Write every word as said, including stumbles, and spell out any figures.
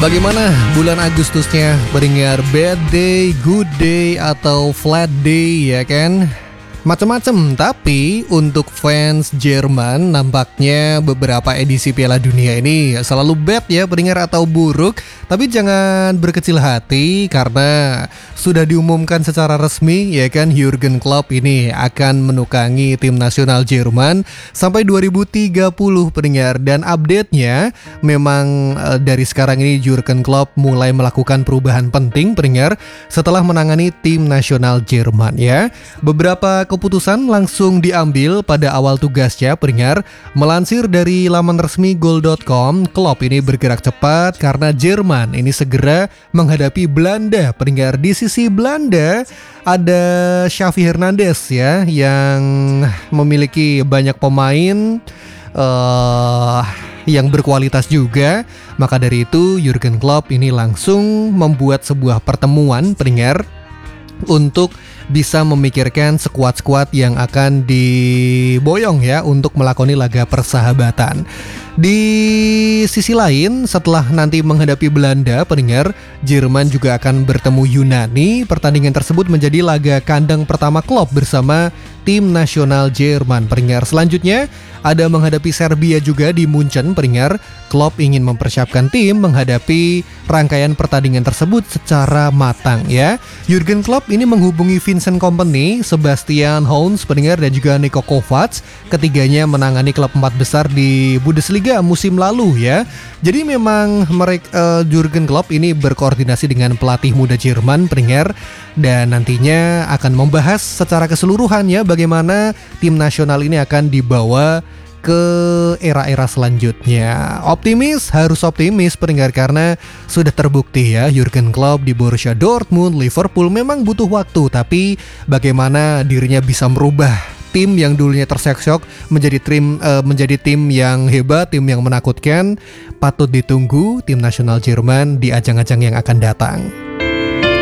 Bagaimana bulan Agustusnya? Pendengar, bad day, good day, atau flat day ya kan? Macem-macem, tapi untuk fans Jerman nampaknya beberapa edisi Piala Dunia ini selalu bad ya pendengar, atau buruk. Tapi jangan berkecil hati karena sudah diumumkan secara resmi ya kan, Jurgen Klopp ini akan menukangi tim nasional Jerman sampai dua ribu tiga puluh pendengar. Dan update-nya memang e, dari sekarang ini Jurgen Klopp mulai melakukan perubahan penting pendengar setelah menangani tim nasional Jerman ya. Beberapa keputusan langsung diambil pada awal tugasnya pendengar. Melansir dari laman resmi goal dot com, Klopp ini bergerak cepat karena Jerman ini segera menghadapi Belanda pendengar. Di sisi Belanda ada Xavi Hernandez ya, yang memiliki banyak pemain uh, yang berkualitas juga. Maka dari itu Jurgen Klopp ini langsung membuat sebuah pertemuan pendengar untuk bisa memikirkan skuad-skuad yang akan diboyong ya untuk melakoni laga persahabatan. Di sisi lain, setelah nanti menghadapi Belanda pendengar, Jerman juga akan bertemu Yunani. Pertandingan tersebut menjadi laga kandang pertama Klopp bersama tim nasional Jerman pendengar. Selanjutnya ada menghadapi Serbia juga di Munchen pendengar. Klopp ingin mempersiapkan tim menghadapi rangkaian pertandingan tersebut secara matang ya. Jurgen Klopp ini menghubungi Vincent Kompany, Sebastian Hoeneß pendengar, dan juga Niko Kovac. Ketiganya menangani klub empat besar di Bundesliga musim lalu ya. Jadi memang mereka uh, Jurgen Klopp ini berkoordinasi dengan pelatih muda Jerman pendengar, dan nantinya akan membahas secara keseluruhan ya bagaimana tim nasional ini akan dibawa ke era-era selanjutnya. Optimis, harus optimis pendengar, karena sudah terbukti ya Jurgen Klopp di Borussia Dortmund, Liverpool memang butuh waktu, tapi bagaimana dirinya bisa merubah tim yang dulunya terseok-seok menjadi tim uh, menjadi tim yang hebat, tim yang menakutkan. Patut ditunggu tim nasional Jerman di ajang-ajang yang akan datang.